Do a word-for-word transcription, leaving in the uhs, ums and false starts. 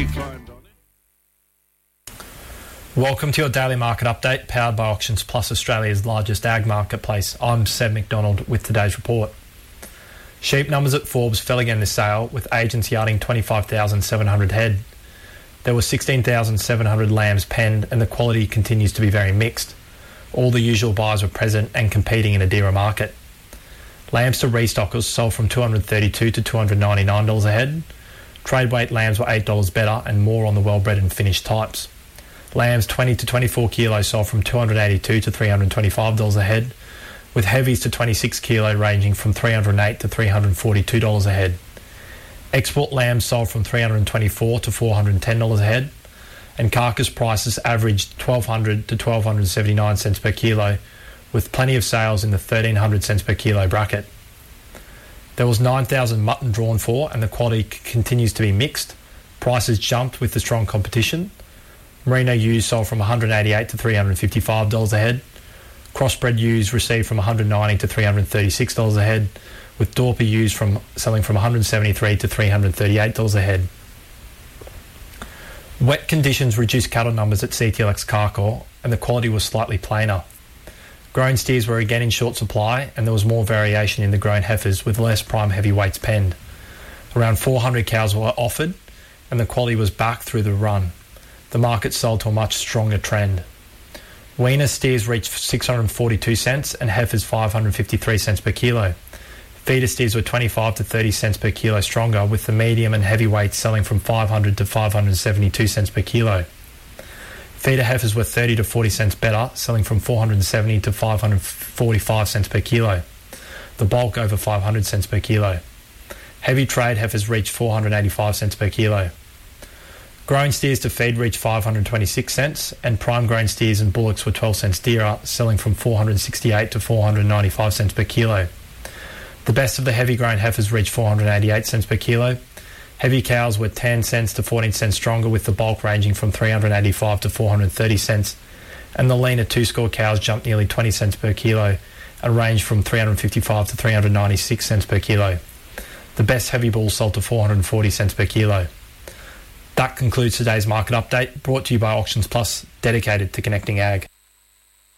declined on it. Welcome to your daily market update, powered by Auctions Plus, Australia's largest ag marketplace. I'm Seb McDonald with today's report. Sheep numbers at Forbes fell again this sale, with agents yarding twenty-five thousand seven hundred head. There were sixteen thousand seven hundred lambs penned, and the quality continues to be very mixed. All the usual buyers were present and competing in a dearer market. Lambs to restockers sold from two hundred thirty-two dollars to two hundred ninety-nine dollars a head. Trade weight lambs were eight dollars better and more on the well-bred and finished types. Lambs twenty to twenty-four kilos sold from two hundred eighty-two dollars to three hundred twenty-five dollars a head, with heavies to twenty-six kilo ranging from three hundred eight dollars to three hundred forty-two dollars a head. Export lambs sold from three hundred twenty-four dollars to four hundred ten dollars a head, and carcass prices averaged twelve hundred to twelve seventy-nine cents per kilo, with plenty of sales in the thirteen hundred cents per kilo bracket. There was nine thousand mutton drawn for, and the quality c- continues to be mixed. Prices jumped with the strong competition. Merino ewes sold from one hundred eighty-eight dollars to three hundred fifty-five dollars a head. Crossbred ewes received from one hundred ninety dollars to three hundred thirty-six dollars a head, with Dorper ewes from selling from one hundred seventy-three dollars to three hundred thirty-eight dollars a head. Wet conditions reduced cattle numbers at C T L X Carcoar, and the quality was slightly plainer. Grown steers were again in short supply, and there was more variation in the grown heifers, with less prime heavyweights penned. Around four hundred cows were offered, and the quality was back through the run. The market sold to a much stronger trend. Weaner steers reached six hundred forty-two cents and heifers five hundred fifty-three cents per kilo. Feeder steers were twenty-five to thirty cents per kilo stronger, with the medium and heavyweights selling from five hundred to five hundred seventy-two cents per kilo. Feeder heifers were thirty to forty cents better, selling from four hundred seventy to five hundred forty-five cents per kilo. The bulk over five hundred cents per kilo. Heavy trade heifers reached four hundred eighty-five cents per kilo. Grown steers to feed reached five hundred twenty-six cents, and prime grown steers and bullocks were twelve cents dearer, selling from four hundred sixty-eight to four hundred ninety-five cents per kilo. The best of the heavy grown heifers reached four hundred eighty-eight cents per kilo. Heavy cows were ten cents to fourteen cents stronger, with the bulk ranging from three hundred eighty-five to four hundred thirty cents, and the leaner two-score cows jumped nearly twenty cents per kilo and ranged from three hundred fifty-five to three hundred ninety-six cents per kilo. The best heavy bulls sold to four hundred forty cents per kilo. That concludes today's market update, brought to you by Auctions Plus, dedicated to connecting ag.